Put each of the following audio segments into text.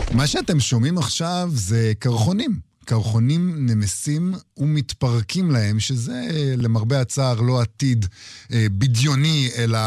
מה שאתם שומעים עכשיו זה קרחונים. קרחונים נמסים ומתפרקים להם, שזה למרבה הצער לא עתיד בדיוני, אלא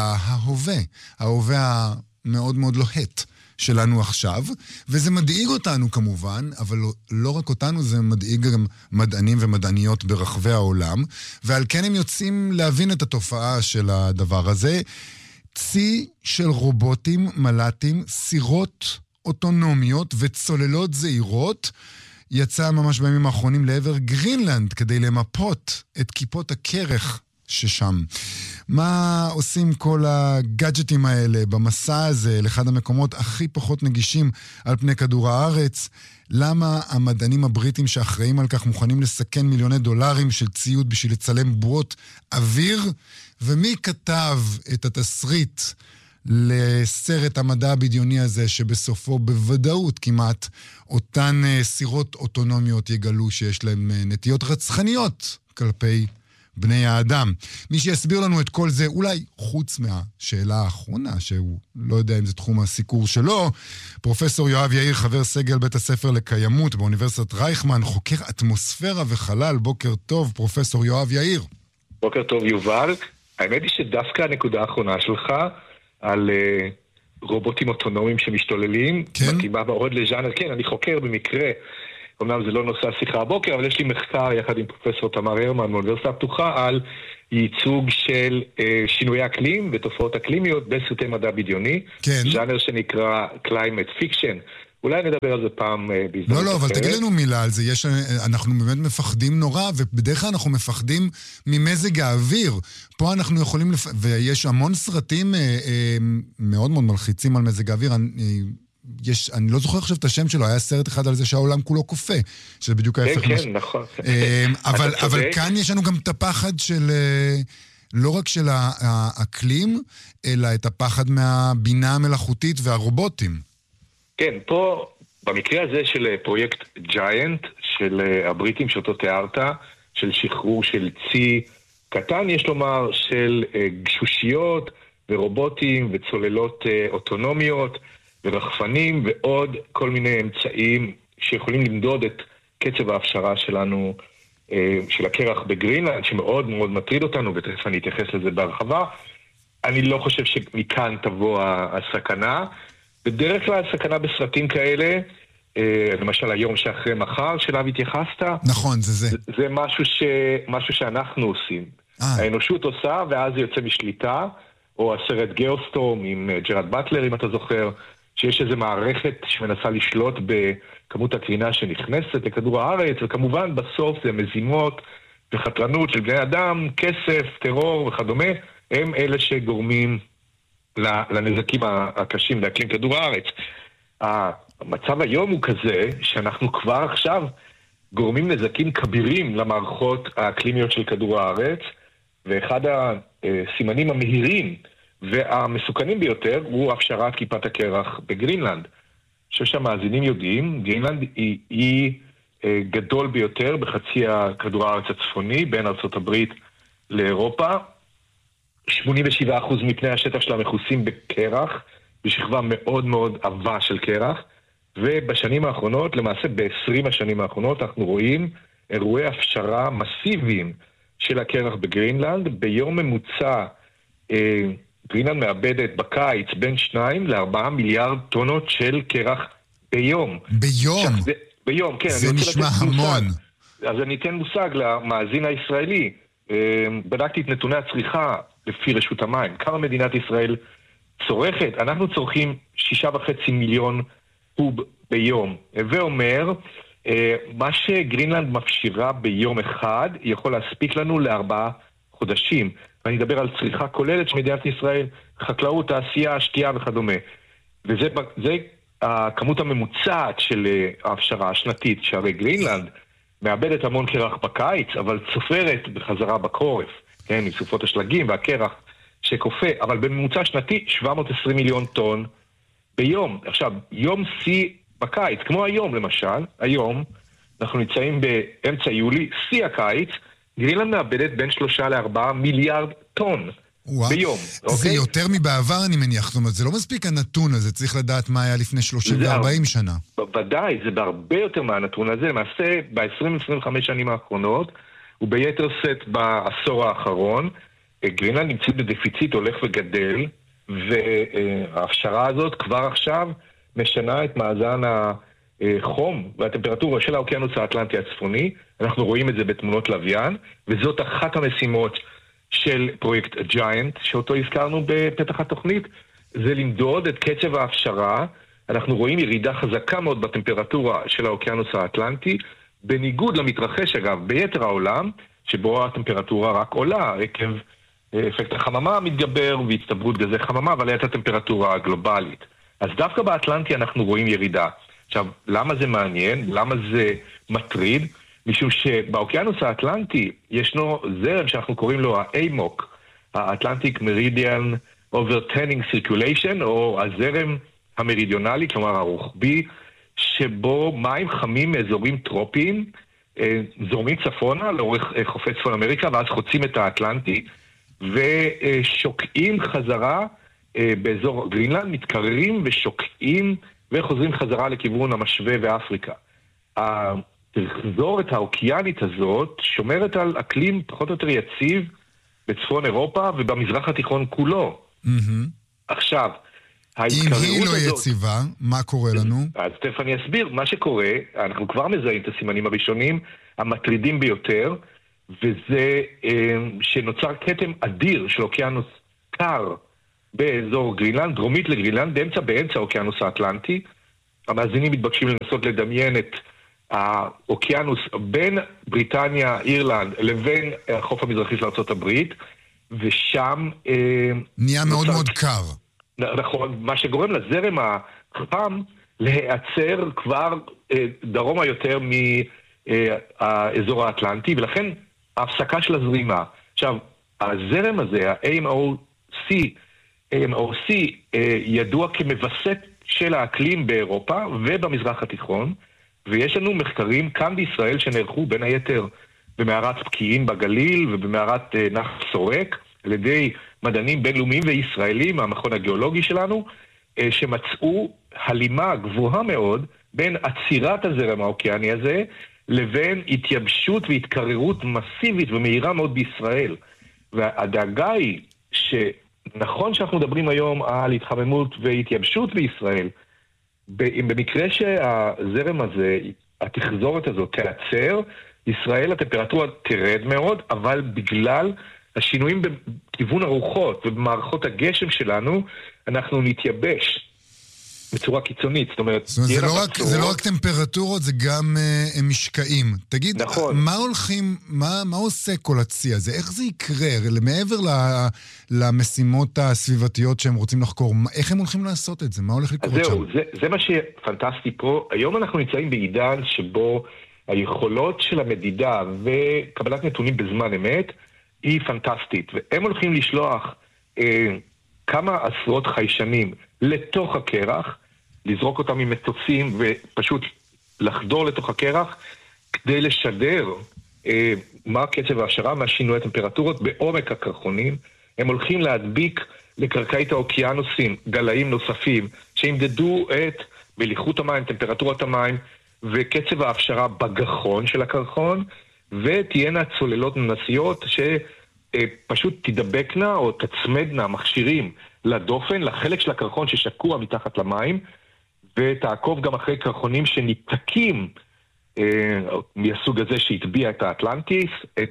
ההווה המאוד מאוד לוהט שלנו עכשיו, וזה מדאיג אותנו כמובן, אבל לא רק אותנו, זה מדאיג גם מדענים ומדעניות ברחבי העולם, ועל כן הם יוצאים להבין את התופעה של הדבר הזה. צי של רובוטים, מל"טים, סירות אוטונומיות וצוללות זעירות יצא ממש בימים האחרונים לעבר גרינלנד כדי למפות את כיפות הקרח ששם. מה עושים כל הגאדג'טים האלה במסע הזה לאחד המקומות הכי פחות נגישים על פני כדור הארץ? למה המדענים הבריטים שאחראים על כך מוכנים לסכן מיליוני דולרים של ציוד בשביל לצלם בועות אוויר? ומי כתב את התסריט לסרט המדע הבדיוני הזה, שבסופו בוודאות כמעט אותן סירות אוטונומיות יגלו שיש להם נטיות רצחניות כלפי בני האדם? מי שיסביר לנו את כל זה, אולי חוץ מהשאלה האחרונה, שהוא לא יודע אם זה תחום הסיקור שלו, פרופסור יואב יאיר, חבר סגל בית הספר לקיימות באוניברסיטת רייכמן, חוקר אטמוספירה וחלל. בוקר טוב, פרופסור יואב יאיר. בוקר טוב, יובל. האמת היא שדווקא הנקודה האחרונה שלך על רובוטים אוטונומיים שמשתוללים, כן? מתאימה מאוד לז'אנר. כן, אני חוקר במקרה, אמנם זה לא נושא השיחה הבוקר, אבל יש לי מחקר יחד עם פרופסור תמר הרמן מאוניברסיטה הפתוחה על ייצוג של שינויי אקלים ותופעות אקלימיות בסרטי מדע בדיוני, כן. ז'אנר שנקרא climate fiction. אולי נדבר על זה פעם בהזדמנות לא, אבל אחרת. תגיד לנו מילה על זה. אנחנו באמת מפחדים נורא, ובדרך כלל אנחנו מפחדים ממזג האוויר. פה אנחנו יכולים, ויש המון סרטים מאוד מאוד מלחיצים על מזג האוויר. אני לא זוכר עכשיו את השם שלו, היה סרט אחד על זה שהעולם כולו קופא, שזה בדיוק ההפך. כן, נכון. אבל כאן יש לנו גם את הפחד של, לא רק של האקלים, אלא את הפחד מהבינה המלאכותית והרובוטים. כן, פה, במקרה הזה של פרויקט ג'יינט, של הבריטים שאותו תיארת, של שחרור של צי קטן, יש לומר, של גשושיות ורובוטים וצוללות אוטונומיות ורחפנים ועוד כל מיני אמצעים שיכולים למדוד את קצב ההפשרה שלנו, של הקרח בגרינלנד, שמאוד מאוד מטריד אותנו, ותכף אני אתייחס לזה בהרחבה. אני לא חושב שמכאן תבוא הסכנה. בדרך כלל סכנה בסרטים כאלה, למשל היום שאחרי מחר שלב התייחסת, נכון, זה. זה משהו שאנחנו עושים. האנושות עושה ואז זה יוצא משליטה, או הסרט גיאוסטורם עם ג'רד באטלר, אם אתה זוכר, שיש איזו מערכת שמנסה לשלוט בכמות הקרינה שנכנסת לכדור הארץ, וכמובן בסוף זה מזימות וחתרנות של בני אדם, כסף, טרור וכדומה, הם אלה שגורמים לנזקים הקשים לאקלים כדור הארץ. המצב היום הוא כזה שאנחנו כבר עכשיו גורמים נזקים כבירים למערכות האקלימיות של כדור הארץ, ואחד הסימנים המהירים והמסוכנים ביותר הוא הפשרת כיפת הקרח בגרינלנד. שהמאזינים יודעים, גרינלנד היא גדול ביותר בחצי הכדור הארץ הצפוני, בין ארצות הברית לאירופה. 87% מפני השטח שלה מכוסים בקרח, בשכבה מאוד מאוד עבה של קרח, ובשנים האחרונות, למעשה ב-20 השנים האחרונות, אנחנו רואים אירועי הפשרה מסיביים של הקרח בגרינלנד. ביום ממוצע, גרינלנד מאבדת בקיץ בין 2 ל-4 מיליארד טונות של קרח ביום. ביום? ביום, כן. זה נשמע המון. אז אני אתן מושג למאזין הישראלי. בדקתי את נתוני הצריכה לפי רשות המים. כמה מדינת ישראל צורכת? אנחנו צורכים 6.5 מיליון קוב ביום. ואומר, מה שגרינלנד מפשירה ביום אחד, יכול להספיק לנו ל4 חודשים. ואני אדבר על צריכה כוללת של מדינת ישראל, חקלאות, תעשייה, שקיעה וכדומה. וזה הכמות הממוצעת של ההפשרה השנתית, שהרי גרינלנד מאבדת המון קרח בקיץ, אבל צופרת בחזרה בקורף, כן, עם סופות השלגים והקרח שקופה, אבל בממוצע שנתי 720 מיליון טון ביום. עכשיו, יום שיא בקיץ, כמו היום למשל, היום אנחנו נמצאים באמצע יולי, שיא הקיץ, גרינלנד מאבדת בין 3 ל-4 מיליארד טון ביום. זה יותר מבעבר, אני מניח. זאת אומרת, זה לא מספיק הנתון הזה, צריך לדעת מה היה לפני 30 ו-40 שנה. בוודאי, זה בהרבה יותר מהנתון הזה. למעשה, ב-20-25 שנים האחרונות, וביתר סט בעשור האחרון, גרינלנד נמצאת בדפיציט הולך וגדל, וההפשרה הזאת כבר עכשיו משנה את מאזן החום והטמפרטורה של האוקיינוס האטלנטי הצפוני. אנחנו רואים את זה בתמונות לוויין, וזאת אחת המשימות של פרויקט ג'יינט, שאותו הזכרנו בפתח התוכנית, זה למדוד את קצב ההפשרה. אנחנו רואים ירידה חזקה מאוד בטמפרטורה של האוקיינוס האטלנטי, בניגוד למתרחש אגב ביתר העולם, שבו הטמפרטורה רק עולה, עקב אפקט החממה מתגבר והצטברות גזי חממה, אבל הייתה הטמפרטורה הגלובלית. אז דווקא באטלנטי אנחנו רואים ירידה. עכשיו, למה זה מעניין? למה זה מטריד? משום שבאוקיינוס האטלנטי ישנו זרם שאנחנו קוראים לו ה-AMOC, ה-Atlantic Meridian Overturning Circulation, או הזרם המרידיונלי, כלומר הרוחבי, שבו מים חמים מאזורים טרופיים, זורמים צפונה לאורך חופי צפון אמריקה, ואז חוצים את האטלנטי, ושוקעים חזרה באזור גרינלנד, מתקררים ושוקעים וחוזרים חזרה לכיוון המשווה ואפריקה. התחזורת האוקיינית הזאת שומרת על אקלים פחות או יותר יציב בצפון אירופה ובמזרח התיכון כולו. עכשיו, אם היא לא יציבה, מה קורה לנו? אז תכף אני אסביר. מה שקורה, אנחנו כבר מזהים את הסימנים הראשונים, המטרידים ביותר, וזה שנוצר כתם אדיר של אוקיינוס קר באזור גרינלנד, דרומית לגרינלנד, באמצע האוקיינוס האטלנטי. המאזינים מתבקשים לנסות לדמיין את האוקיינוס בין בריטניה, אירלנד, לבין החוף המזרחי של ארצות הברית, ושם נהיה מאוד מאוד קר. נכון, מה שגורם לזרם החם להיעצר כבר דרומה יותר מהאזור האטלנטי, ולכן ההפסקה של הזרימה. עכשיו, הזרם הזה, ה-AMOC, ידוע כמבסט של האקלים באירופה ובמזרח התיכון, ויש לנו מחקרים כאן בישראל שנערכו בין היתר במערת פקיעין בגליל ובמערת נחל סורק, על ידי מדענים בינלאומיים וישראלים מהמכון הגיאולוגי שלנו, שמצאו הלימה גבוהה מאוד בין עצירת הזרם האוקיאני הזה לבין התייבשות והתקררות מסיבית ומהירה מאוד בישראל. והדאגה היא שנכון שאנחנו מדברים היום על התחממות והתייבשות בישראל, במקרה שהזרם הזה, התחזורת הזאת תעצר, ישראל הטמפרטורה תרד מאוד, אבל בגלל השינויים בכיוון הרוחות ובמערכות הגשם שלנו, אנחנו נתייבש בצורה קיצונית. זאת אומרת, זה לא רק טמפרטורות, זה גם משקעים. תגיד, נכון. מה עושה כל הצי הזה? איך זה יקרה? מעבר למשימות הסביבתיות שהם רוצים לחקור, איך הם הולכים לעשות את זה? מה הולך לקרות שם? זה מה שפנטסטי פה. היום אנחנו נמצאים בעידן שבו היכולות של המדידה וקבלת נתונים בזמן אמת היא פנטסטית, והם הולכים לשלוח כמה עשרות חיישנים לתוך הקרח, לזרוק אותם ממטוסים ופשוט לחדור לתוך הקרח, כדי לשדר מה קצב ההשערה, מה שינוי הטמפרטורות בעומק הקרחונים. הם הולכים להדביק לקרקעית האוקיינוסים גלאים נוספים, שימדדו את מליחות המים, טמפרטורת המים, וקצב ההפשרה בגחון של הקרחון, ותהיינה צוללות ננסיות שפשוט תדבקנה או תצמדנה מכשירים לדופן, לחלק של הקרחון ששקוע מתחת למים, ותעקוב גם אחרי קרחונים שניתקים מהסוג הזה שהטביע את האטלנטיס,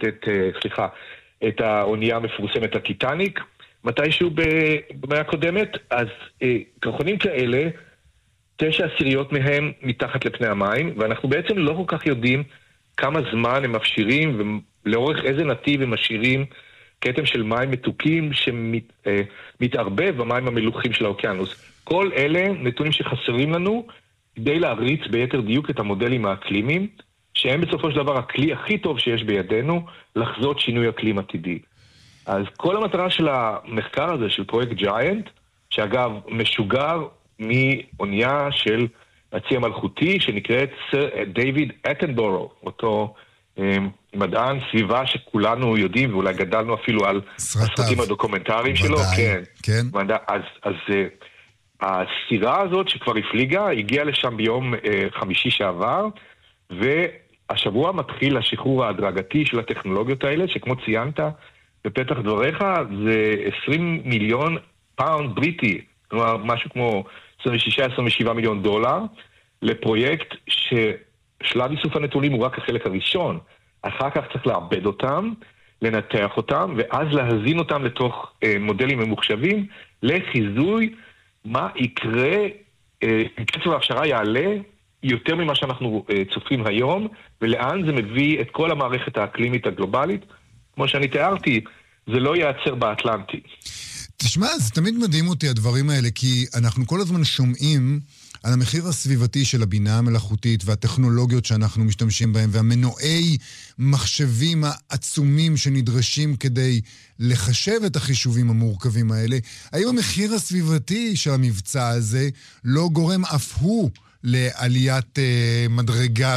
את האונייה המפורסמת הטיטניק, מתישהו במאה הקודמת. אז קרחונים כאלה, 9/10 מהם מתחת לפני המים, ואנחנו בעצם לא כל כך יודעים כמה זמן הם מפשירים ולאורך איזה נתיב הם משאירים כתם של מים מתוקים שמתערבב במים המלוחים של האוקיינוס. כל אלה נתונים שחסרים לנו כדי להריץ ביתר דיוק את המודלים האקלימיים, שהם בסופו של דבר הכלי הכי טוב שיש בידינו לחזות שינוי אקלים עתידי. אז כל המטרה של המחקר הזה, של פרויקט ג'יינט, שאגב משוגר מאונייה של הצי המלכותי שנקראת סר דיוויד אטנבורו, אותו מדען סביבה שכולנו יודעים, ואולי גדלנו אפילו על הסרטים הדוקומנטריים שלו. כן. אז הספירה הזאת שכבר הפליגה, הגיעה לשם ביום חמישי שעבר, והשבוע מתחיל השחרור ההדרגתי של הטכנולוגיות האלה, שכמו ציינת בפתח דבריך, זה 20 מיליון פאונד בריטי, כלומר משהו כמו 26-27 מיליון דולר, לפרויקט ששלב איסוף הנתונים הוא רק החלק הראשון. אחר כך צריך לעבד אותם, לנתח אותם, ואז להזין אותם לתוך מודלים ממוחשבים, לחיזוי מה יקרה, קצב ההפשרה יעלה יותר ממה שאנחנו צופים היום, ולאן זה מביא את כל המערכת האקלימית הגלובלית. כמו שאני תיארתי, זה לא ייעצר באטלנטי. תשמע, זה תמיד מדהים אותי הדברים האלה, כי אנחנו כל הזמן שומעים על המחיר הסביבתי של הבינה המלאכותית והטכנולוגיות שאנחנו משתמשים בהם, והמנועי מחשבים העצומים שנדרשים כדי לחשב את החישובים המורכבים האלה. האם המחיר הסביבתי של המבצע הזה לא גורם אף הוא לעליית מדרגה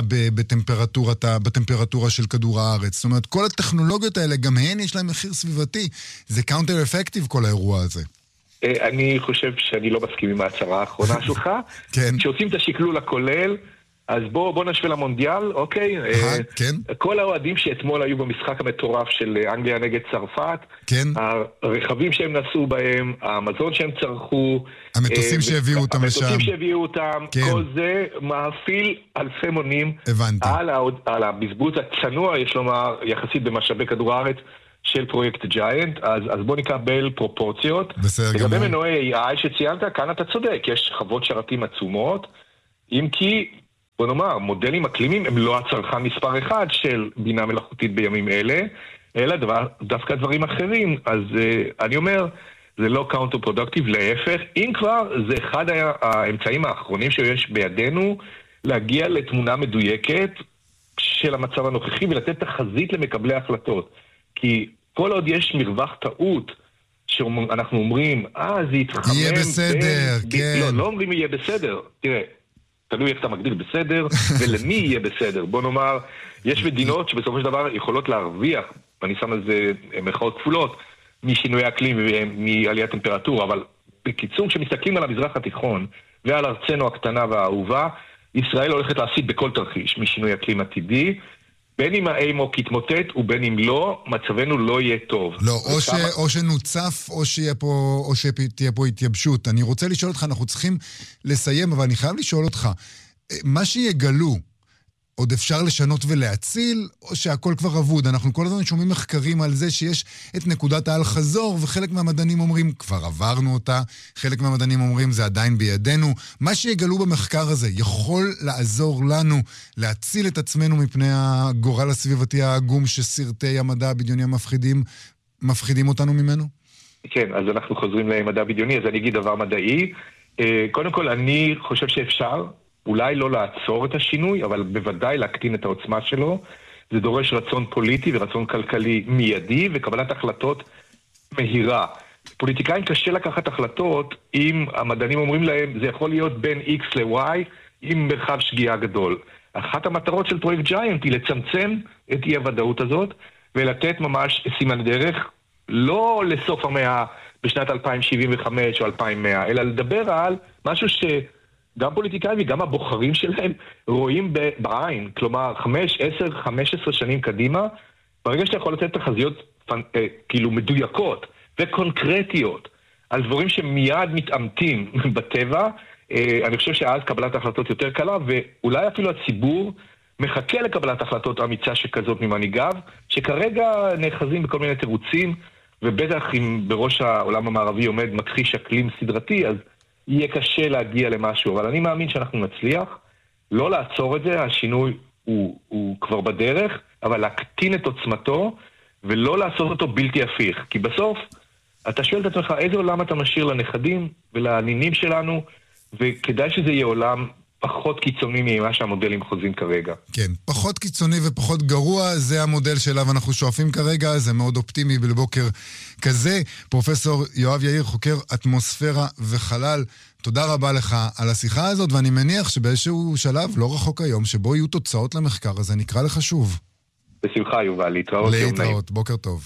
בטמפרטורה של כדור הארץ? זאת אומרת, כל הטכנולוגיות האלה, גם הן יש להן מחיר סביבתי. זה קאונטר אפקטיב כל האירוע הזה. אני חושב שאני לא מסכים עם ההצהרה האחרונה שלך. כן. כשעושים את השקלול הכולל, אז בוא נשווה למונדיאל, אוקיי? כן. כל האוהדים שאתמול היו במשחק המטורף של אנגליה נגד צרפת, כן. הרכבים שהם נסעו בהם, המזון שהם צרכו, המטוסים שהביאו אותם לשם. המטוסים שהביאו אותם, כן. כל זה מאפיל אלפי מונים על הבזבוז הצנוע, יש לומר, יחסית במשאבי כדור הארץ, של פרויקט ג'יינט, אז בוא נקבל פרופורציות. לגבי מנועי AI שציינת, כאן אתה צודק, יש חוות שרתים עצומות, אם כי, בוא נאמר, מודלים אקלימיים הם לא הצרכן מספר אחד של בינה מלאכותית בימים אלה, אלא דווקא דברים אחרים. אז אני אומר, זה לא קאונטר פרודוקטיב, להפך, אם כבר, זה אחד האמצעים האחרונים שיש בידינו להגיע לתמונה מדויקת של המצב הנוכחי ולתת תחזית למקבלי ההחלטות. כי כל עוד יש מרווח טעות, שאנחנו אומרים, זה יתחמם... יהיה בסדר, כן. לא אומרים יהיה בסדר. תראה, תלוי איך אתה מגדיר בסדר, ולמי יהיה בסדר. בוא נאמר, יש מדינות שבסופו של דבר יכולות להרוויח, ואני שם על זה מחאות כפולות, משינוי האקלים ומעליית טמפרטורה, אבל בקיצור, כשמסתכלים על המזרח התיכון, ועל ארצנו הקטנה והאהובה, ישראל הולכת להפסיד בכל תרחיש, משינוי אקלים עתידי, בין אם האיימוק יתמוטט ובין אם לא, מצבנו לא יהיה טוב. לא, או שנוצף או שתהיה פה התייבשות. אני רוצה לשאול אותך, אנחנו צריכים לסיים, אבל אני חייב לשאול אותך, מה שיגלו, עוד אפשר לשנות ולהציל, או שהכל כבר אבוד? אנחנו כל הזמן שומעים מחקרים על זה שיש את נקודת האל חזור, וחלק מהמדענים אומרים, כבר עברנו אותה, חלק מהמדענים אומרים, זה עדיין בידינו. מה שיגלו במחקר הזה יכול לעזור לנו להציל את עצמנו מפני הגורל הסביבתי העגום שסרטי המדע הבדיוני מפחידים אותנו ממנו? כן, אז אנחנו חוזרים למדע בדיוני, אז אני אגיד דבר מדעי. קודם כל, אני חושב שאפשר, אולי לא לעצור את השינוי, אבל בוודאי להקטין את העוצמה שלו. זה דורש רצון פוליטי ורצון כלכלי מיידי, וקבלת החלטות מהירה. פוליטיקאים קשה לקחת החלטות, אם המדענים אומרים להם, זה יכול להיות בין X ל-Y, עם מרחב שגיאה גדול. אחת המטרות של פרויקט ג'יינט היא לצמצם את אי-הוודאות הזאת, ולתת ממש סימן דרך, לא לסוף המאה בשנת 2075 או 2100, אלא לדבר על משהו גם פוליטיקאים וגם הבוחרים שלהם רואים בעין, כלומר 5, 10, 15 שנים קדימה, ברגע שאתה יכול לתת תחזיות כאילו מדויקות וקונקרטיות על דברים שמיד מתאמתים בטבע, אני חושב שאז קבלת ההחלטות יותר קלה, ואולי אפילו הציבור מחכה לקבלת החלטות אמיצה שכזאת ממנהיגיו, שכרגע נאחזים בכל מיני תירוצים, ובטח אם בראש העולם המערבי עומד מכחיש אקלים סדרתי, אז יהיה קשה להגיע למשהו, אבל אני מאמין שאנחנו נצליח לא לעצור את זה, השינוי הוא כבר בדרך, אבל להקטין את עוצמתו ולא לעשות אותו בלתי הפיך, כי בסוף אתה שואל את עצמך איזה עולם אתה משאיר לנכדים ולנינים שלנו, וכדאי שזה יהיה עולם פחות קיצוני ממה שהמודלים חוזים כרגע. כן, פחות קיצוני ופחות גרוע, זה המודל שאליו אנחנו שואפים כרגע, זה מאוד אופטימי בבוקר כזה. פרופסור יואב יאיר, חוקר אטמוספירה וחלל, תודה רבה לך על השיחה הזאת, ואני מניח שבאיזשהו שלב לא רחוק היום, שבו יהיו תוצאות למחקר הזה, נקרא לך שוב. בשמחה, יובל, להתראות. להתראות, בוקר טוב.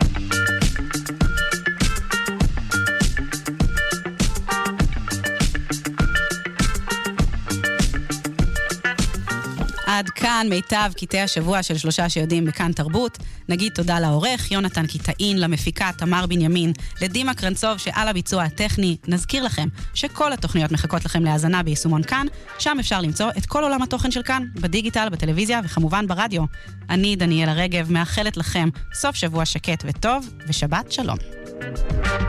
עד כאן מיטב קטעי השבוע של 3 שיודעים בכאן תרבות. נגיד תודה לעורך יונתן קיטאין, למפיקה תמר בנימין, לדימה קרנצוב שעל הביצוע הטכני. נזכיר לכם שכל התוכניות מחכות לכם להאזנה ביישומון כאן, שם אפשר למצוא את כל עולם התוכן של כאן, בדיגיטל, בטלוויזיה וכמובן ברדיו. אני דניאלה רגב מאחלת לכם סוף שבוע שקט וטוב ושבת שלום.